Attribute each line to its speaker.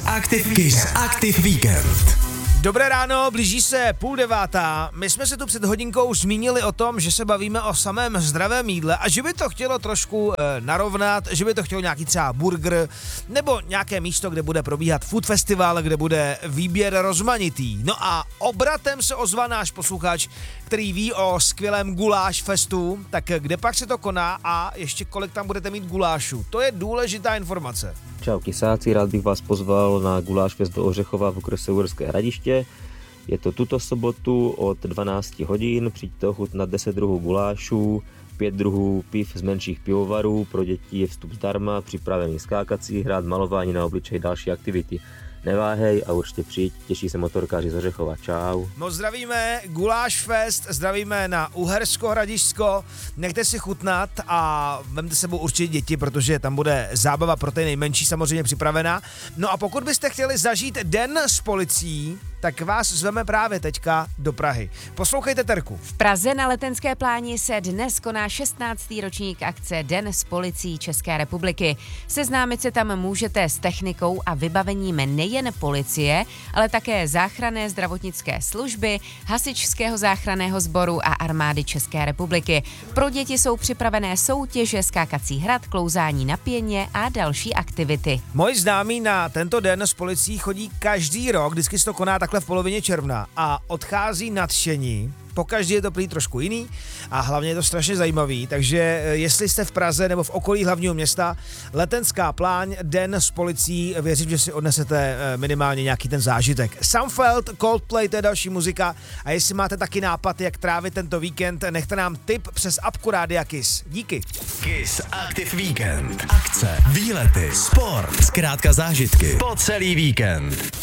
Speaker 1: Kiss Active Weekend.
Speaker 2: Dobré ráno, blíží se 8:30. My jsme se tu před hodinkou zmínili o tom, že se bavíme o samém zdravém jídle a že by to chtělo trošku narovnat, že by to chtělo nějaký třeba burger nebo nějaké místo, kde bude probíhat food festival, kde bude výběr rozmanitý. No a obratem se ozval náš posluchač, který ví o skvělém guláš festu, tak kde pak se to koná a ještě kolik tam budete mít gulášů. To je důležitá informace.
Speaker 3: Čau kysáci, rád bych vás pozval na Guláš fest do Ořechova v okrese Uherské Hradiště. Je to tuto sobotu od 12 hodin, přijďte ochutnat 10 druhů gulášů, 5 druhů piv z menších pivovarů, pro děti je vstup zdarma, připravený skákací hrad, malování na obličej, další aktivity. Neváhej a určitě přijď, těší se motorkáři z Ořechova. Čau.
Speaker 2: Moc zdravíme, Guláš fest, zdravíme na Uhersko Hradišťsko, nechte si chutnat a vemte sebou určitě děti, protože tam bude zábava pro ty nejmenší samozřejmě připravená. No a pokud byste chtěli zažít den s policií, tak vás zveme právě teďka do Prahy. Poslouchejte Terku.
Speaker 4: V Praze na Letenské pláni se dnes koná 16. ročník akce Den s policií České republiky. Seznámit se tam můžete s technikou a vybavením nejen policie, ale také záchranné zdravotnické služby, hasičského záchranného sboru a armády České republiky. Pro děti jsou připravené soutěže, skákací hrad, klouzání na pěně a další aktivity.
Speaker 2: Moji známí na tento den s policií chodí každý rok, vždycky se to koná takhle v polovině června a odchází nadšení. Pokaždý je to prý trošku jiný a hlavně je to strašně zajímavý, takže jestli jste v Praze nebo v okolí hlavního města, Letenská pláň, den s policií, věřím, že si odnesete minimálně nějaký ten zážitek. Soundfeld, Coldplay, to je další muzika a jestli máte taky nápad, jak trávit tento víkend, nechte nám tip přes apku Rádia Kiss. Díky.
Speaker 1: Kiss Active Weekend. Akce, výlety, sport, zkrátka zážitky po celý víkend.